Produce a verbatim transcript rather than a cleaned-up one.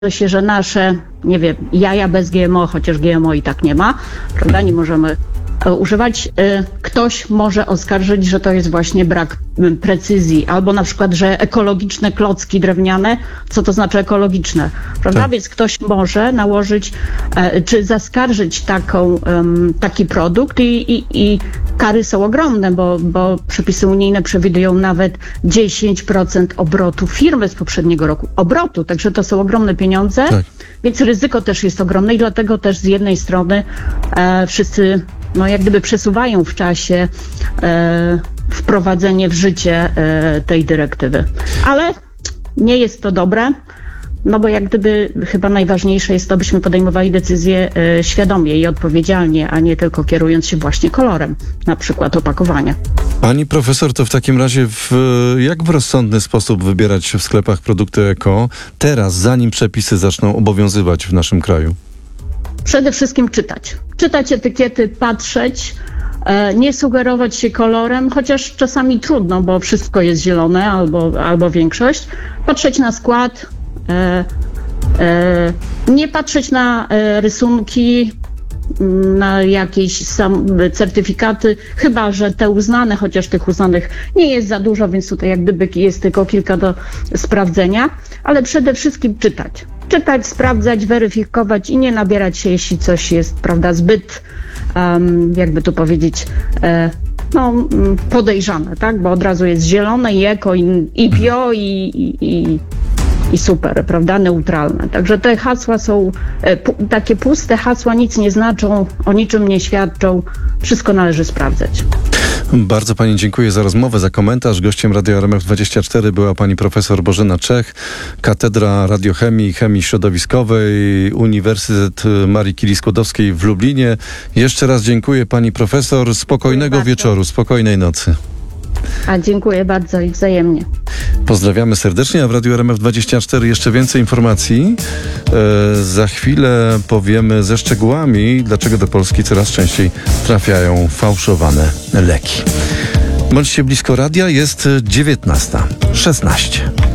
się, że nasze, nie wiem, jaja bez G M O, chociaż G M O i tak nie ma, prawda, nie możemy e, używać. E, ktoś może oskarżyć, że to jest właśnie brak m, precyzji, albo na przykład, że ekologiczne klocki drewniane, co to znaczy ekologiczne, prawda, Tak. więc ktoś może nałożyć, e, czy zaskarżyć taką, em, taki produkt i, i, i kary są ogromne, bo, bo przepisy unijne przewidują nawet dziesięć procent obrotu firmy z poprzedniego roku. Obrotu, także to są ogromne pieniądze, Tak. więc ryzyko też jest ogromne i dlatego też z jednej strony e, wszyscy no, jak gdyby przesuwają w czasie e, wprowadzenie w życie e, tej dyrektywy. Ale nie jest to dobre. No bo jak gdyby chyba najważniejsze jest to, byśmy podejmowali decyzje e, świadomie i odpowiedzialnie, a nie tylko kierując się właśnie kolorem, na przykład opakowania. Pani profesor, to w takim razie w, jak w rozsądny sposób wybierać w sklepach produkty eko teraz, zanim przepisy zaczną obowiązywać w naszym kraju? Przede wszystkim czytać. Czytać etykiety, patrzeć, e, nie sugerować się kolorem, chociaż czasami trudno, bo wszystko jest zielone albo, albo większość. Patrzeć na skład, e, e, nie patrzeć na e, rysunki, na jakieś sam, certyfikaty, chyba że te uznane, chociaż tych uznanych nie jest za dużo, więc tutaj jak gdyby jest tylko kilka do sprawdzenia, ale przede wszystkim czytać. Czytać, sprawdzać, weryfikować i nie nabierać się, jeśli coś jest, prawda, zbyt, um, jakby tu powiedzieć, e, no, podejrzane, tak, bo od razu jest zielone i eko i, i bio i, i, i i super, prawda, neutralne. Także te hasła są e, pu- takie puste hasła, nic nie znaczą, o niczym nie świadczą, wszystko należy sprawdzać. Bardzo pani dziękuję za rozmowę, za komentarz. Gościem Radia R M F dwadzieścia cztery była pani profesor Bożena Czech, Katedra Radiochemii i Chemii Środowiskowej, Uniwersytet Marii Curie-Skłodowskiej w Lublinie. Jeszcze raz dziękuję pani profesor. Spokojnego Dziękuję bardzo. wieczoru, spokojnej nocy. A dziękuję bardzo i wzajemnie. Pozdrawiamy serdecznie, a w Radiu R M F dwadzieścia cztery jeszcze więcej informacji. E, za chwilę powiemy ze szczegółami, dlaczego do Polski coraz częściej trafiają fałszowane leki. Bądźcie blisko radia, jest dziewiętnasta szesnaście.